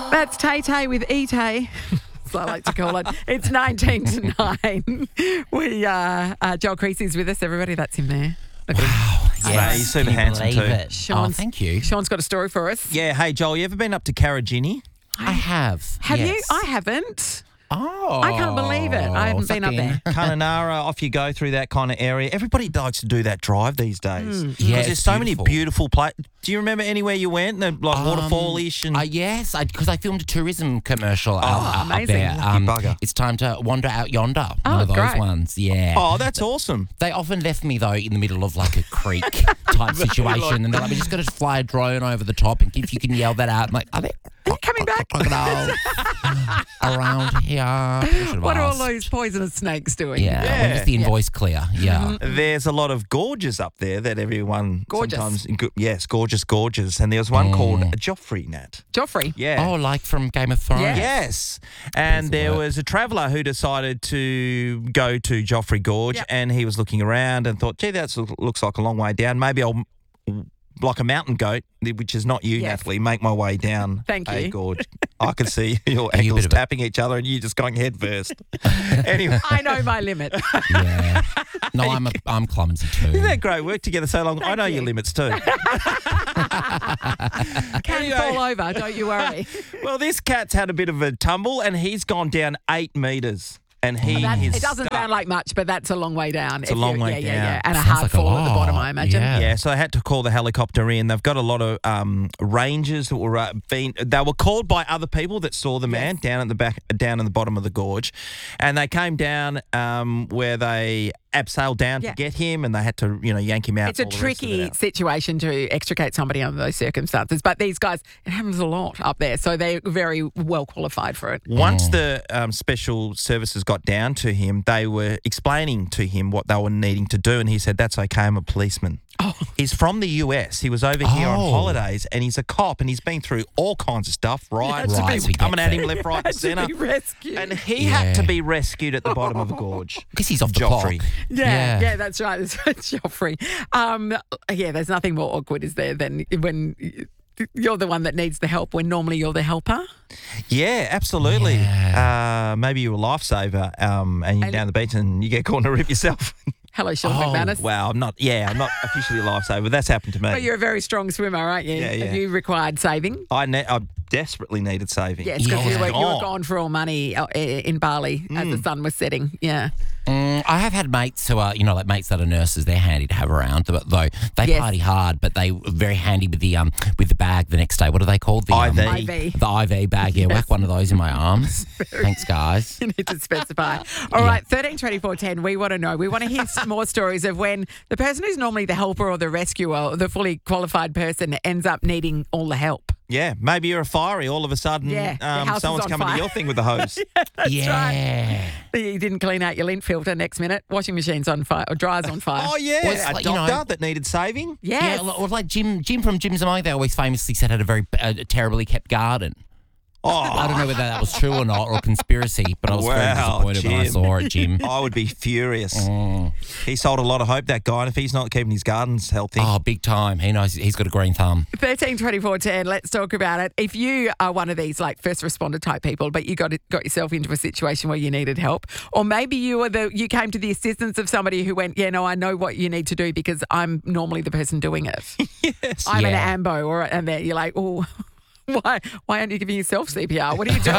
That's Tay Tay with E-Tay. As I like to call it. It's 19 to 9. Joel Creasy's with us, everybody. That's him there. Wow. Yes. He's super handsome too. Sean's, thank you. Sean's got a story for us. Yeah, hey Joel, you ever been up to Karajini? I have. Have yes. you? I haven't. Oh. I can't believe it. I haven't been up there. Kununurra, off you go through that kind of area. Everybody likes to do that drive these days. Yeah, Because there's it's so many beautiful. beautiful places. Do you remember anywhere you went? Like waterfall-ish and... Yes, because I filmed a tourism commercial up amazing. there. Lucky bugger. It's time to wander out yonder. Oh, One of those great. ones, yeah. Oh, that's awesome. They often left me, though, in the middle of like a creek type situation. And they're like, we're just going to fly a drone over the top and if you can yell that out. I'm like, are they coming back? crocodiles around here? What are all those poisonous snakes doing? Yeah, Yeah. just the invoice clear. Yeah. There's a lot of gorges up there that everyone Gorgeous. sometimes... Yes, gorgeous. And there was one called Joffrey, Nat. Joffrey. Yeah. Oh, like from Game of Thrones. Yeah. Yes. And there work. was a traveller who decided to go to Joffrey Gorge Yep. and he was looking around and thought, gee, that looks like a long way down. Maybe I'll, like a mountain goat, which is not you, Yes. Natalie, make my way down Thank a you. gorge. I could see your Are you a ankles bit of a- tapping each other and you just going head first. Anyway. I know my limit. Yeah. No, I'm clumsy too. Isn't that great? Work together so long. I know you. your limits too. Can Anyway. fall over, don't you worry. Well, this cat's had a bit of a tumble and he's gone down 8 metres. And he is It doesn't sound like much, but that's a long way down. It's a long way Yeah. down. And a Sounds hard like a fall at the bottom, lot. I imagine. Yeah. Yeah, so they had to call the helicopter in. They've got a lot of rangers that were they were called by other people that saw the man down at the back, down in the bottom of the gorge, and they came down where they abseiled down Yeah. to get him, and they had to yank him out. It's a and all the rest of it tricky out. situation to extricate somebody under those circumstances. But these guys, it happens a lot up there, so they're very well qualified for it. Once the special services got down to him, they were explaining to him what they were needing to do, and he said, "That's okay, I'm a policeman." Oh. He's from the US. He was over here on Oh. holidays, and he's a cop, and he's been through all kinds of stuff, riots, Right, people so he coming gets at it. him left, right, and To centre. be rescued. And he had to be rescued at the bottom of the gorge. Because he's off the Joffrey. clock. Yeah, that's right. It's Joffrey. There's nothing more awkward, is there, than when you're the one that needs the help when normally you're the helper. Yeah, absolutely. Maybe you're a lifesaver and you're down the beach and you get caught in a rip yourself. Hello, Sean Oh, McManus. Wow, I'm not officially a lifesaver. That's happened to me. But you're a very strong swimmer, aren't you? Yeah. Have you required saving? I desperately needed saving. Yes, because Yeah. you were gone for all money in Bali as the sun was setting. Yeah. I have had mates who are, like mates that are nurses. They're handy to have around, but though they Yes. party hard, but they were very handy with the bag the next day. What are they called? The IV. IV. The IV bag. Yeah, whack one of those in my arms. Thanks, guys. You need to specify. All right, 13 24 10, we want to know. We want to hear some more stories of when the person who's normally the helper or the rescuer, the fully qualified person, ends up needing all the help. Yeah, maybe you're a fiery. All of a sudden, Yeah, the house is someone's on coming fire. to your thing with the hose. Yeah. You didn't clean out your lint filter. Next minute, washing machine's on fire or dryer's on fire. Oh, yeah. Well, it's a like, doctor that needed saving. Yes. Yeah, or like Jim from Jim's Among, they always famously said had a very terribly kept garden. Oh, I don't know whether that was true or not, or a conspiracy, but I was very Wow, disappointed when I Jim. saw it, Jim. I would be furious. He sold a lot of hope, that guy, and if he's not keeping his gardens healthy. Oh, big time. He knows he's got a green thumb. 13 24 10, let's talk about it. If you are one of these like first responder type people, but you got yourself into a situation where you needed help, or maybe you came to the assistance of somebody who went, yeah, no, I know what you need to do because I'm normally the person doing it. Yes. I'm an Yeah. ambo, and then you're like, oh. Why aren't you giving yourself CPR? What are you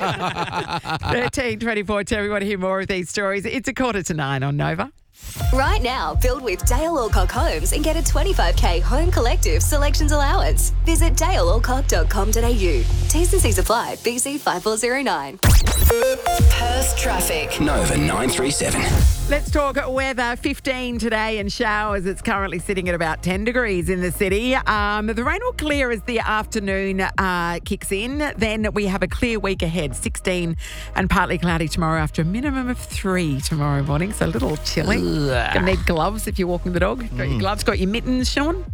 doing? 13 24 10, we want to hear more of these stories. It's 8:45 on Nova. Right now, build with Dale Alcock Homes and get a 25k home collective selections allowance. Visit dalealcock.com.au. T's and C's apply. BC 5409. Perth traffic. Nova 937. Let's talk weather. 15 today and showers. It's currently sitting at about 10 degrees in the city. The rain will clear as the afternoon kicks in. Then we have a clear week ahead. 16 and partly cloudy tomorrow after a minimum of 3 tomorrow morning. So a little chilly. Gonna need gloves if you're walking the dog. Got your gloves, got your mittens, Sean?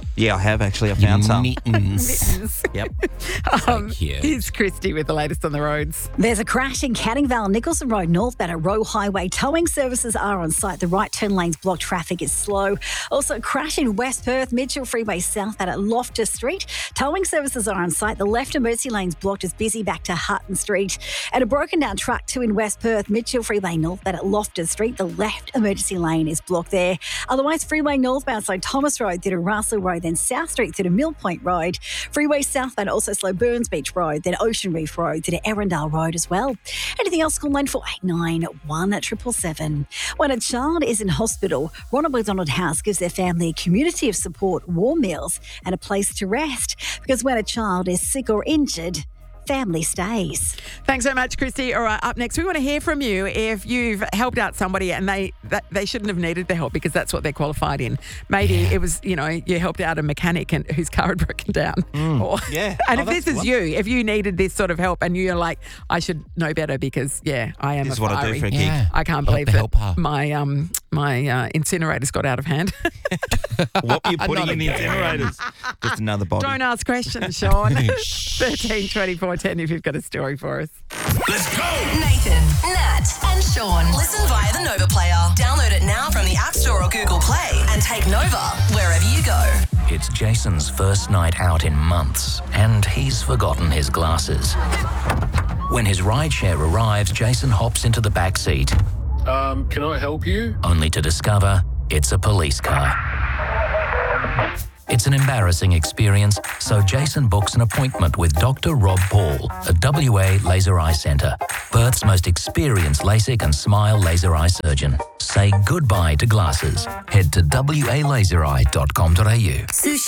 Yeah, I have actually. I found some. Mittens. Yep. Cute. Here's Christy with the latest on the roads. There's a crash in Canning Vale, Nicholson Road northbound at Roe Highway. Towing services are on site. The right turn lanes blocked. Traffic is slow. Also, a crash in West Perth, Mitchell Freeway southbound at Loftus Street. Towing services are on site. The left emergency lanes blocked. It's busy back to Hutton Street. And a broken down truck too in West Perth, Mitchell Freeway northbound at Loftus Street. The left emergency lane is blocked there. Otherwise, freeway northbound, so Thomas Road through to Russell Road, then South Street through to Mill Point Road. Freeway southbound also slow Burns Beach Road, then Ocean Reef Road through to Erindale Road as well. Anything else, call 9489 1777. When a child is in hospital, Ronald McDonald House gives their family a community of support, warm meals and a place to rest. Because when a child is sick or injured, family stays. Thanks so much, Christy. All right, up next, we want to hear from you if you've helped out somebody and they shouldn't have needed the help because that's what they're qualified in. Maybe it was, you helped out a mechanic and whose car had broken down. Yeah. And Oh, if this that's is you, if you neneeded this sort of help and you're like, I should know better because, I am This is a what I do fiery. for a gig. Yeah. I can't Help believe the that helper. my incinerators got out of hand. What were you putting Not in the again. incinerators? Just another body. Don't ask questions, Sean. 13 24 10 if you've got a story for us. Let's go! Nathan, Nat, and Sean. Listen via the Nova Player. Download it now from the App Store or Google Play and take Nova wherever you go. It's Jason's first night out in months, and he's forgotten his glasses. When his rideshare arrives, Jason hops into the back seat, Can I help you? only to discover it's a police car. It's an embarrassing experience, so Jason books an appointment with Dr. Rob Paul at WA Laser Eye Centre, Perth's most experienced LASIK and SMILE laser eye surgeon. Say goodbye to glasses. Head to walasерeye.com.au. Sushi